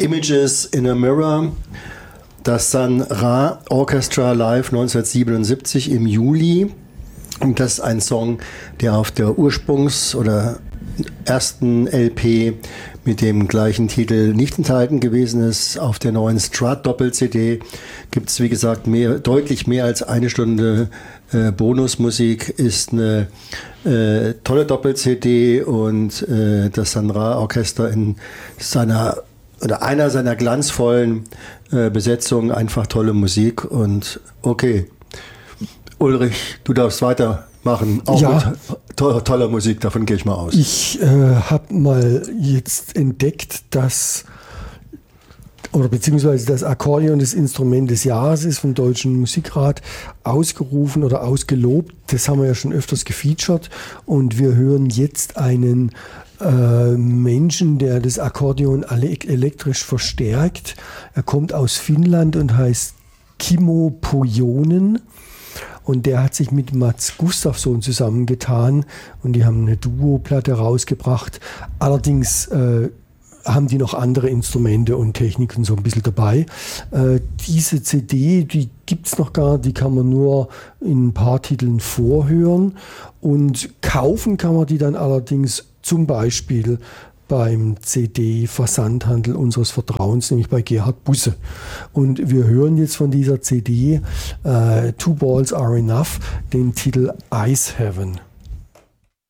Images in a Mirror, das Sun Ra Orchestra live 1977 im Juli. Und das ist ein Song, der auf der Ursprungs- oder ersten LP mit dem gleichen Titel nicht enthalten gewesen ist. Auf der neuen Strat-Doppel-CD gibt es, wie gesagt, deutlich mehr als eine Stunde Bonusmusik. Ist eine tolle Doppel-CD und das Sun Ra Orchester in einer seiner glanzvollen Besetzungen, einfach tolle Musik. Und okay, Ulrich, du darfst weitermachen, auch mit toller Musik, davon gehe ich mal aus. Ich habe mal jetzt entdeckt, beziehungsweise das Akkordeon des Instrument des Jahres ist vom Deutschen Musikrat ausgerufen oder ausgelobt. Das haben wir ja schon öfters gefeatured und wir hören jetzt einen Menschen, der das Akkordeon elektrisch verstärkt. Er kommt aus Finnland und heißt Kimmo Pojonen. Und der hat sich mit Mats Gustafsson zusammengetan und die haben eine Duo-Platte rausgebracht. Allerdings haben die noch andere Instrumente und Techniken so ein bisschen dabei. Diese CD, die gibt es noch gar nicht, die kann man nur in ein paar Titeln vorhören. Und kaufen kann man die dann allerdings zum Beispiel beim CD-Versandhandel unseres Vertrauens, nämlich bei Gerhard Busse. Und wir hören jetzt von dieser CD Two Balls Are Enough den Titel Ice Heaven.